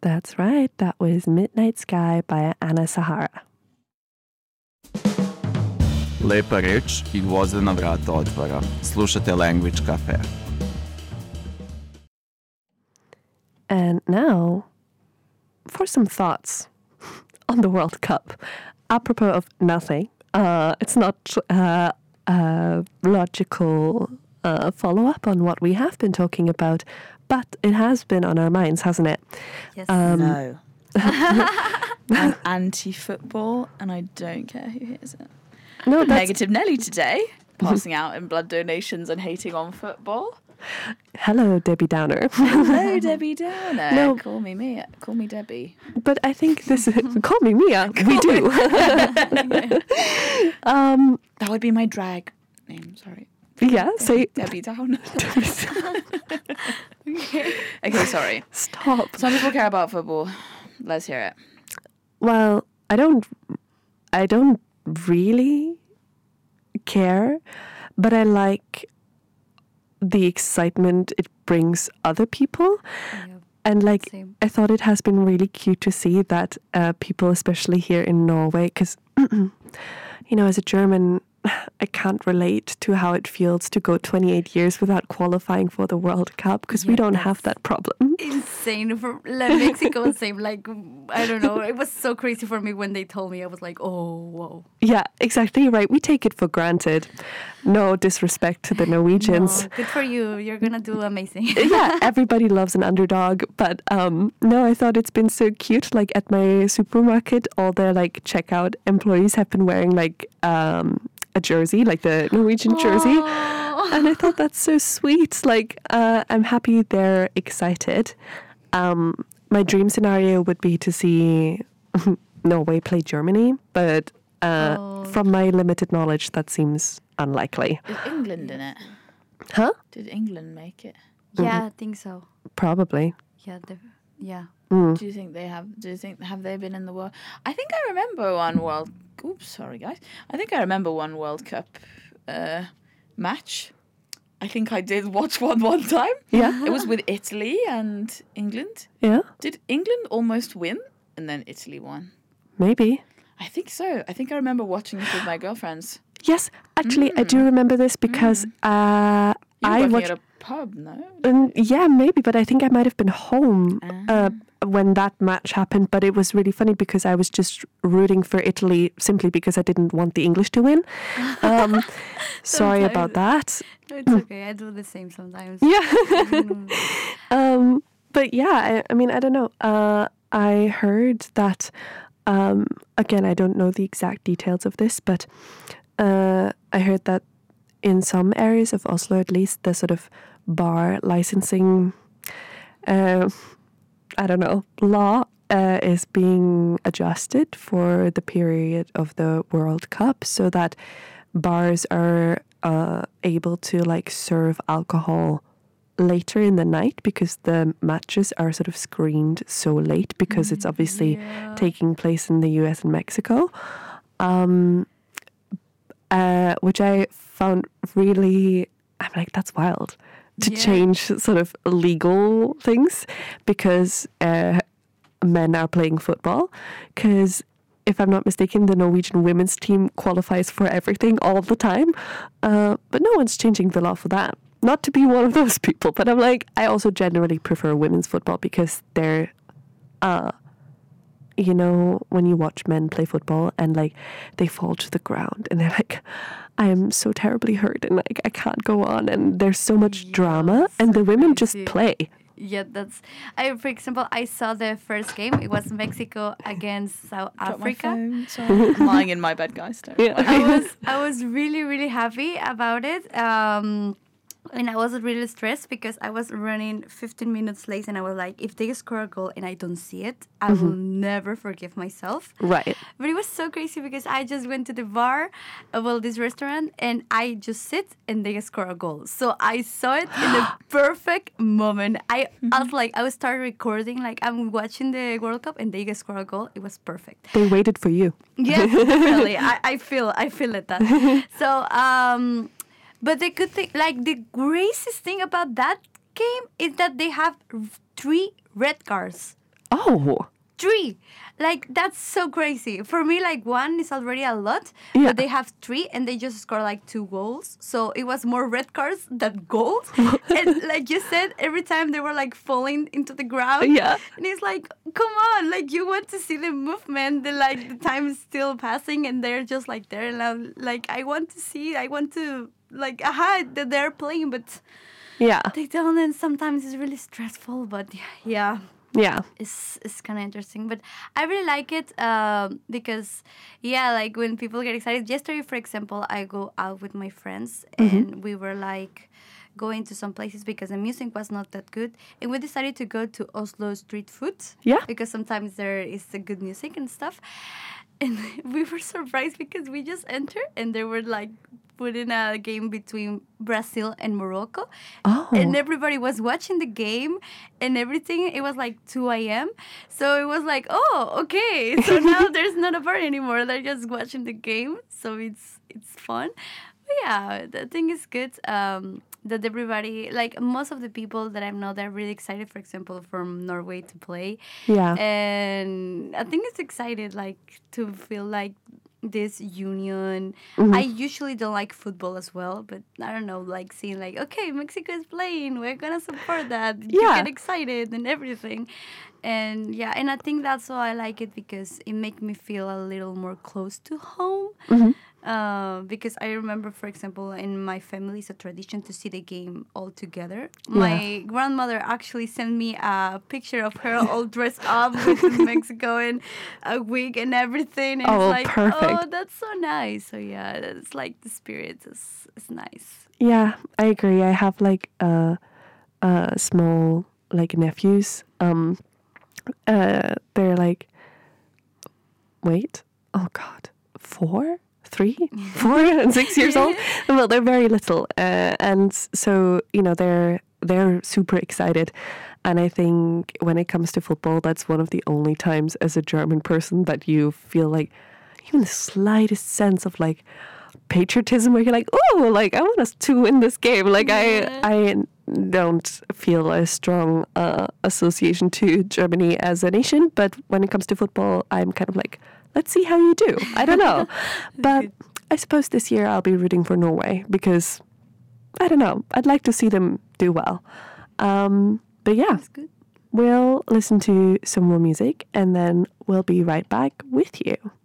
That's right. That was Midnight Sky by Anna Sahara. Lepa reč i gvozdena vrata otvara. Slušate Language Cafe. And now, for some thoughts on the World Cup. Apropos of nothing, it's not a logical follow-up on what we have been talking about, but it has been on our minds, hasn't it? Yes. No. I'm anti-football and I don't care who hears it. No, that's... Negative Nelly today, passing out in blood donations and hating on football. Hello, Debbie Downer. Hello, Debbie Downer. No. Call me Mia. Call me Debbie. But I think this is... Call me Mia. We do. That would be my drag name, sorry. Yeah, say... Debbie Downer. Okay, sorry. Stop. Some people care about football. Let's hear it. Well, I don't really care, but I like the excitement it brings other people. Yeah, And like, same. I thought it has been really cute to see that people, especially here in Norway, because, as a German, I can't relate to how it feels to go 28 years without qualifying for the World Cup, because we Yeah, don't that's have that problem. Insane. For like, Mexico, same. Like, I don't know. It was so crazy for me when they told me. I was like, oh, whoa. Yeah, exactly right. We take it for granted. No disrespect to the Norwegians. No, good for you. You're going to do amazing. Yeah, everybody loves an underdog. But no, I thought it's been so cute. Like at my supermarket, all the like checkout employees have been wearing like a jersey, like the Norwegian jersey. And I thought that's so sweet. Like, I'm happy they're excited. My dream scenario would be to see Norway play Germany, but from my limited knowledge, that seems unlikely. Is England in it? Huh? Did England make it? Yeah, I think so. Probably. Yeah, yeah. Do you think they have? Have they been in the world? I think I remember one World. Oops, sorry guys. I think I remember one World Cup match. I think I did watch one time. Yeah. It was with Italy and England. Yeah, Did England almost win and then Italy won? maybe. I think so. I think I remember watching it with my girlfriends. Yes, actually, I do remember this because You were I working watched. at a pub, no? Yeah, maybe, but I think I might have been home when that match happened. But it was really funny because I was just rooting for Italy simply because I didn't want the English to win. Sorry about that. No, it's okay. I do the same sometimes. Yeah. But yeah, I mean, I don't know. I heard that, again, I don't know the exact details of this, but I heard that in some areas of Oslo, at least, the sort of bar licensing, I don't know, law is being adjusted for the period of the World Cup so that bars are able to like serve alcohol later in the night because the matches are sort of screened so late because it's obviously taking place in the US and Mexico, which I found really, I'm like, that's wild to change sort of legal things because men are playing football. Because if I'm not mistaken, the Norwegian women's team qualifies for everything all the time, but no one's changing the law for that. Not to be one of those people, but I'm like, I also generally prefer women's football because they're, when you watch men play football and like they fall to the ground and they're like, I am so terribly hurt and like I can't go on, and there's so much drama, and the women just play. Yeah, for example, I saw the first game. It was Mexico against South Africa. I'm lying in my bed, guys. Don't worry. I was really, really happy about it. And I was really stressed because I was running 15 minutes late, and I was like, if they score a goal and I don't see it, I will never forgive myself. Right. But it was so crazy because I just went to the bar, this restaurant, and I just sit and they score a goal. So I saw it in the perfect moment. I was like, I started recording, like I'm watching the World Cup and they score a goal. It was perfect. They waited for you. Yeah, definitely. I feel it that. So, but the good thing, like the craziest thing about that game is that they have 3 red cards. Oh. 3. Like, that's so crazy. For me, like, 1 is already a lot. Yeah. But they have 3 and they just score like 2 goals. So it was more red cards than goals. And like you said, every time they were like falling into the ground. Yeah. And it's like, come on, like you want to see the movement. The time is still passing and they're just like there. And I'm like, I want to like, that they're playing, but Yeah. they don't. And sometimes it's really stressful, but yeah. Yeah. It's kind of interesting, but I really like it because like when people get excited. Yesterday, for example, I go out with my friends and we were like going to some places because the music was not that good, and we decided to go to Oslo Street Food. Yeah. Because sometimes there is the good music and stuff, and we were surprised because we just entered and they were like putting a game between Brazil and Morocco. Oh. And everybody was watching the game and everything. It was like 2 a.m. So it was like, oh, okay. So now there's not a party anymore. They're just watching the game. So it's fun. But yeah, the thing is good. That everybody, like most of the people that I know, they're really excited, for example, from Norway to play. Yeah. And I think it's excited, like, to feel like this union. Mm-hmm. I usually don't like football as well, but I don't know, like seeing like, okay, Mexico is playing, we're gonna support that. You Yeah. get excited and everything. And yeah, and I think that's why I like it, because it makes me feel a little more close to home. Mm-hmm. Because I remember, for example, in my family, it's a tradition to see the game all together. My grandmother actually sent me a picture of her all dressed up with Mexico and a wig and everything. And Oh, it's like, perfect. oh, that's so nice. So yeah, it's like the spirit is nice. Yeah, I agree. I have like small like nephews. They're like, wait, oh God, 4, and 6 years old. Well, they're very little, and so they're super excited. And I think when it comes to football, that's one of the only times as a German person that you feel like even the slightest sense of like patriotism, where you're like, oh, like I want us to win this game. Like I don't feel a strong association to Germany as a nation, but when it comes to football, I'm kind of like, let's see how you do. I don't know. But I suppose this year I'll be rooting for Norway because, I don't know, I'd like to see them do well. But yeah, That's good. we'll listen to some more music and then we'll be right back with you.